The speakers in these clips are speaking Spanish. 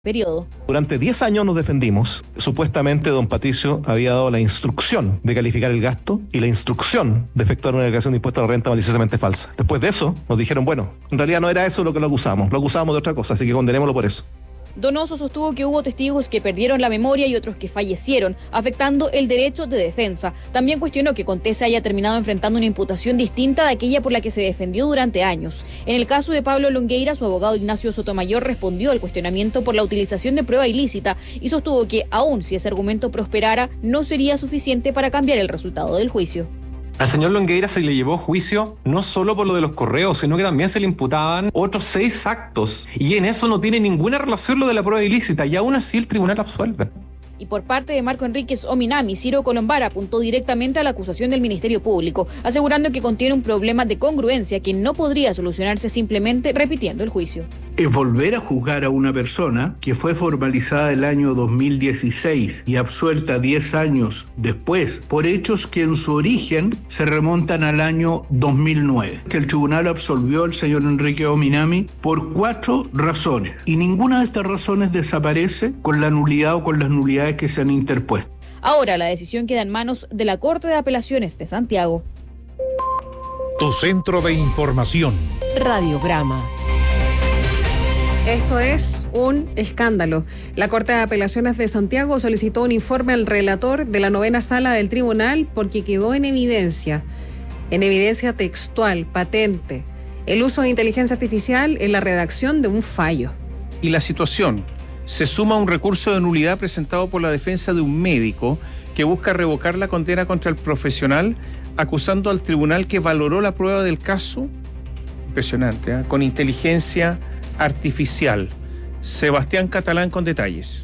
periodo. Durante 10 años nos defendimos. Supuestamente don Patricio había dado la instrucción de calificar el gasto y la instrucción de efectuar una declaración de impuesto a la renta maliciosamente falsa. Después de eso nos dijeron, bueno, en realidad no era eso lo que lo acusábamos de otra cosa, así que condenémoslo por eso. Donoso sostuvo que hubo testigos que perdieron la memoria y otros que fallecieron, afectando el derecho de defensa. También cuestionó que Contese haya terminado enfrentando una imputación distinta de aquella por la que se defendió durante años. En el caso de Pablo Longueira, su abogado Ignacio Sotomayor respondió al cuestionamiento por la utilización de prueba ilícita y sostuvo que, aun si ese argumento prosperara, no sería suficiente para cambiar el resultado del juicio. Al señor Longueira se le llevó juicio no solo por lo de los correos, sino que también se le imputaban otros 6 actos. Y en eso no tiene ninguna relación lo de la prueba ilícita, y aún así el tribunal absuelve. Y por parte de Marco Enríquez Ominami, Ciro Colombara apuntó directamente a la acusación del Ministerio Público, asegurando que contiene un problema de congruencia que no podría solucionarse simplemente repitiendo el juicio. Es volver a juzgar a una persona que fue formalizada el año 2016 y absuelta 10 años después por hechos que en su origen se remontan al año 2009. Que el tribunal absolvió al señor Enrique Ominami por 4 razones y ninguna de estas razones desaparece con la nulidad o con las nulidades que se han interpuesto. Ahora la decisión queda en manos de la Corte de Apelaciones de Santiago. Tu centro de información. Radiograma. Esto es un escándalo. La Corte de Apelaciones de Santiago solicitó un informe al relator de la 9ª Sala del Tribunal porque quedó en evidencia textual, patente, el uso de inteligencia artificial en la redacción de un fallo. Y la situación se suma a un recurso de nulidad presentado por la defensa de un médico que busca revocar la condena contra el profesional, acusando al tribunal que valoró la prueba del caso, impresionante, con inteligencia artificial. Sebastián Catalán con detalles.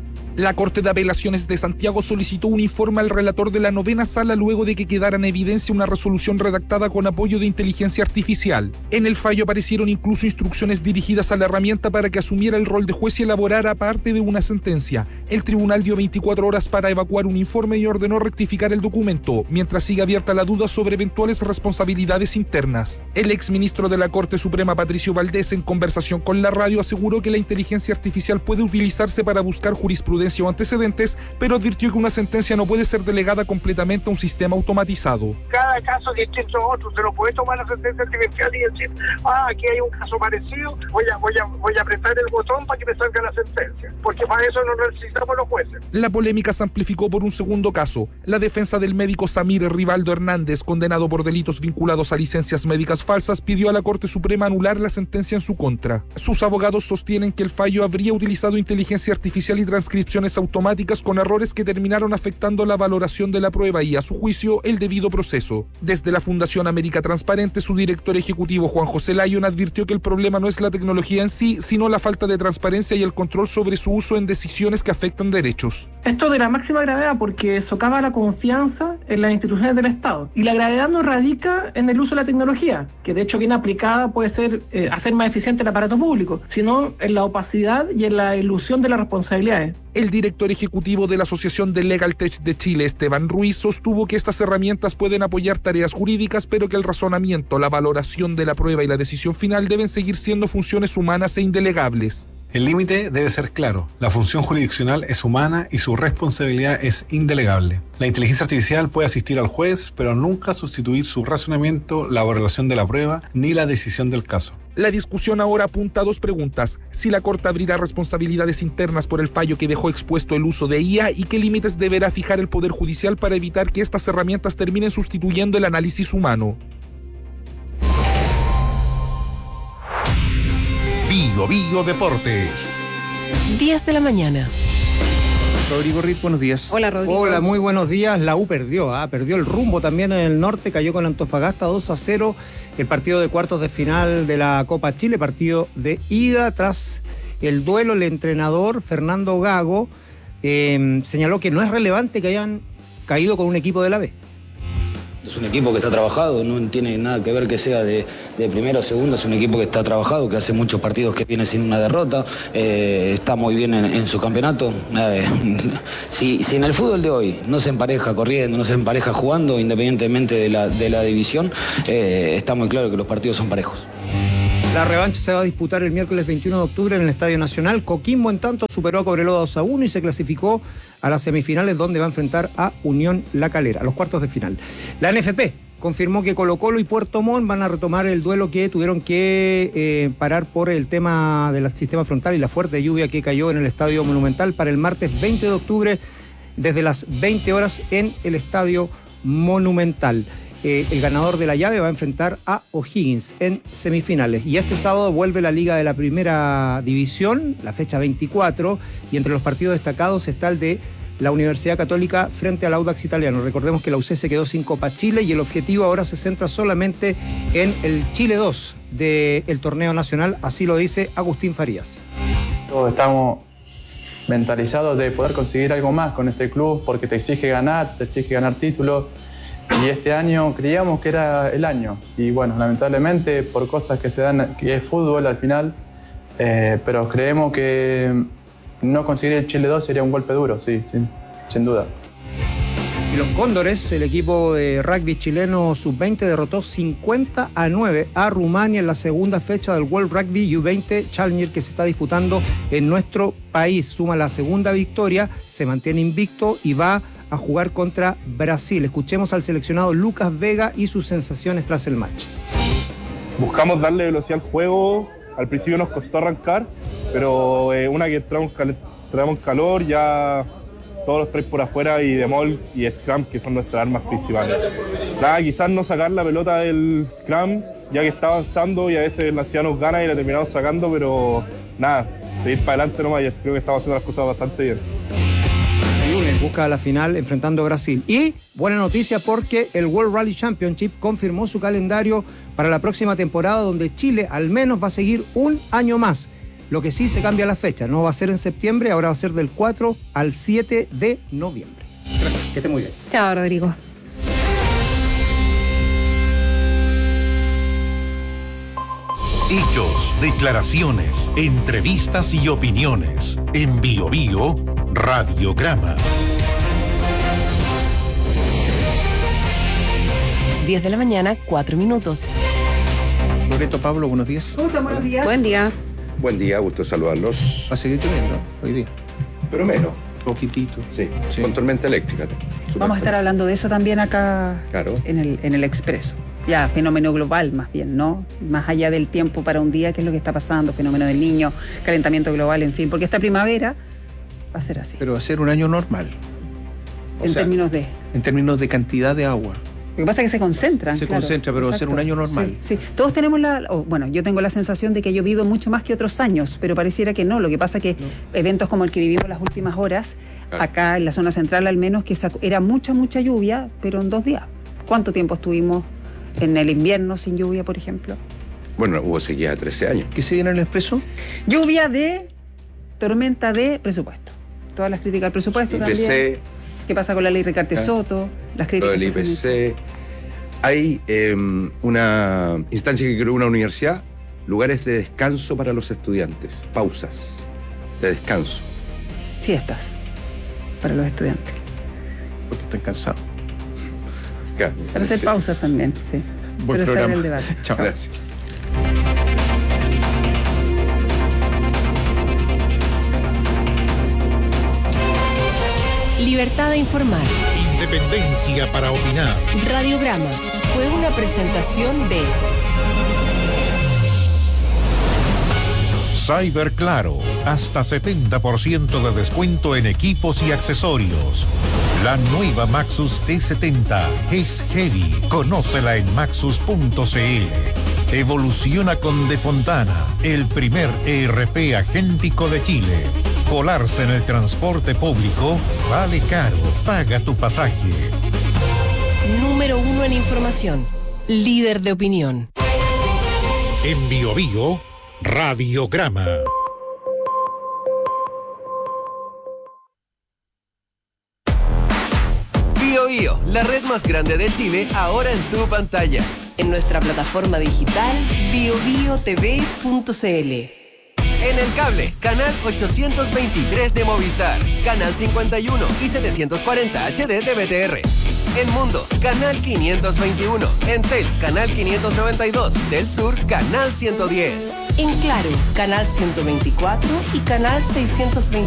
La Corte de Apelaciones de Santiago solicitó un informe al relator de la 9ª Sala luego de que quedara en evidencia una resolución redactada con apoyo de inteligencia artificial. En el fallo aparecieron incluso instrucciones dirigidas a la herramienta para que asumiera el rol de juez y elaborara parte de una sentencia. El tribunal dio 24 horas para evacuar un informe y ordenó rectificar el documento, mientras sigue abierta la duda sobre eventuales responsabilidades internas. El exministro de la Corte Suprema, Patricio Valdés, en conversación con la radio, aseguró que la inteligencia artificial puede utilizarse para buscar jurisprudencia o antecedentes, pero advirtió que una sentencia no puede ser delegada completamente a un sistema automatizado. Cada caso distinto a otro, se lo puede tomar la sentencia artificial y decir, aquí hay un caso parecido, voy a apretar el botón para que me salga la sentencia, porque para eso no necesitamos los jueces. La polémica se amplificó por un segundo caso. La defensa del médico Samir Rivaldo Hernández, condenado por delitos vinculados a licencias médicas falsas, pidió a la Corte Suprema anular la sentencia en su contra. Sus abogados sostienen que el fallo habría utilizado inteligencia artificial y transcripciones automáticas con errores que terminaron afectando la valoración de la prueba y, a su juicio, el debido proceso. Desde la Fundación América Transparente, su director ejecutivo Juan José Lyon advirtió que el problema no es la tecnología en sí, sino la falta de transparencia y el control sobre su uso en decisiones que afectan derechos. Esto es de la máxima gravedad porque socava la confianza en las instituciones del Estado. Y la gravedad no radica en el uso de la tecnología, que de hecho bien aplicada puede ser hacer más eficiente el aparato público, sino en la opacidad y en la ilusión de las responsabilidades. El director ejecutivo de la Asociación de Legal Tech de Chile, Esteban Ruiz, sostuvo que estas herramientas pueden apoyar tareas jurídicas, pero que el razonamiento, la valoración de la prueba y la decisión final deben seguir siendo funciones humanas e indelegables. El límite debe ser claro. La función jurisdiccional es humana y su responsabilidad es indelegable. La inteligencia artificial puede asistir al juez, pero nunca sustituir su razonamiento, la valoración de la prueba ni la decisión del caso. La discusión ahora apunta a 2 preguntas: si la Corte abrirá responsabilidades internas por el fallo que dejó expuesto el uso de IA y qué límites deberá fijar el Poder Judicial para evitar que estas herramientas terminen sustituyendo el análisis humano. Bio Deportes. 10 de la mañana. Rodrigo Ritt, buenos días. Hola, Rodrigo. Hola, muy buenos días. La U perdió el rumbo también en el norte, cayó con Antofagasta 2-0, el partido de cuartos de final de la Copa Chile, partido de ida. Tras el duelo, el entrenador Fernando Gago señaló que no es relevante que hayan caído con un equipo de la B. Es un equipo que está trabajado, no tiene nada que ver que sea de primera o segunda, es un equipo que está trabajado, que hace muchos partidos que viene sin una derrota, está muy bien en su campeonato. Si en el fútbol de hoy no se empareja corriendo, no se empareja jugando, independientemente de la división, está muy claro que los partidos son parejos. La revancha se va a disputar el miércoles 21 de octubre en el Estadio Nacional. Coquimbo, en tanto, superó a Cobreloa 2-1 y se clasificó a las semifinales, donde va a enfrentar a Unión La Calera, a los cuartos de final. La NFP confirmó que Colo-Colo y Puerto Montt van a retomar el duelo que tuvieron que parar por el tema del sistema frontal y la fuerte lluvia que cayó en el Estadio Monumental para el martes 20 de octubre desde las 20 horas en el Estadio Monumental. El ganador de la llave va a enfrentar a O'Higgins en semifinales. Y este sábado vuelve la Liga de la Primera División, la fecha 24, y entre los partidos destacados está el de la Universidad Católica frente al Audax Italiano. Recordemos que la UC se quedó sin Copa Chile y el objetivo ahora se centra solamente en el Chile 2 del torneo nacional, así lo dice Agustín Farías. Todos estamos mentalizados de poder conseguir algo más con este club porque te exige ganar títulos. Y este año creíamos que era el año. Y bueno, lamentablemente por cosas que se dan, que es fútbol al final, pero creemos que no conseguir el Chile 2 sería un golpe duro, sí, sin duda. Y los Cóndores, el equipo de rugby chileno sub-20, derrotó 50-9 a Rumania en la segunda fecha del World Rugby U20 Challenger que se está disputando en nuestro país. Suma la segunda victoria, se mantiene invicto y va a jugar contra Brasil. Escuchemos al seleccionado Lucas Vega y sus sensaciones tras el match. Buscamos darle velocidad al juego. Al principio nos costó arrancar, pero una que entramos en calor, ya todos los tres por afuera y Demol y Scrum, que son nuestras armas principales. Nada, quizás no sacar la pelota del Scrum, ya que está avanzando y a veces la ansiedad nos gana y la terminamos sacando, pero nada, seguir para adelante nomás y creo que estamos haciendo las cosas bastante bien. Lunes busca la final enfrentando a Brasil. Y buena noticia porque el World Rally Championship confirmó su calendario para la próxima temporada, donde Chile al menos va a seguir un año más. Lo que sí, se cambia la fecha, no va a ser en septiembre, ahora va a ser del 4 al 7 de noviembre. Gracias, que esté muy bien. Chao, Rodrigo. Hechos, declaraciones, entrevistas y opiniones. En Bio Bio, Radiograma. 10 de la mañana, 4 minutos. Loreto, Pablo, buenos días. Hola, buenos días. Buen día. Buen día, gusto saludarlos. Va a seguir lloviendo hoy día. Pero menos. Poquitito. Sí, con tormenta eléctrica. Vamos a estar hablando de eso también acá, claro, en el Expreso. Ya, fenómeno global más bien, ¿no? Más allá del tiempo para un día, qué es lo que está pasando, fenómeno del Niño, calentamiento global, en fin, porque esta primavera va a ser así. Pero va a ser un año normal. En términos de cantidad de agua. Lo que pasa es que se concentran. Se concentra, pero va a ser un año normal. Sí. Todos tenemos yo tengo la sensación de que ha llovido mucho más que otros años, pero pareciera que no. Lo que pasa es que eventos como el que vivimos las últimas horas, acá en la zona central al menos, que era mucha lluvia, pero en 2 días. ¿Cuánto tiempo estuvimos en el invierno sin lluvia, por ejemplo? Bueno, hubo sequía de 13 años. ¿Qué se viene en el Expreso? Lluvia de tormenta de presupuesto. Todas las críticas al presupuesto IPC, también. ¿Qué pasa con la ley Ricarte Soto? Las críticas del IPC. Hay una instancia que creó una universidad, lugares de descanso para los estudiantes, pausas de descanso. Siestas para los estudiantes. Porque están cansados. Claro. Para hacer pausas también, sí. Buen Pero programa. el debate. Chao. Gracias. Libertad de informar. Independencia para opinar. Radiograma fue una presentación de Cyber Claro, hasta 70% de descuento en equipos y accesorios. La nueva Maxus T70 es heavy. Conócela en maxus.cl. Evoluciona con De Fontana, el primer ERP agéntico de Chile. Colarse en el transporte público sale caro. Paga tu pasaje. Número 1 en información. Líder de opinión. En Bio Bio, Radiograma. Bio Bio, la red más grande de Chile, ahora en tu pantalla. En nuestra plataforma digital biobiotv.cl. En el cable, canal 823 de Movistar, canal 51 y 740 HD de BTR. En Mundo, canal 521. Entel, canal 592. Del Sur, canal 110. En Claro, canal 124 y canal 620.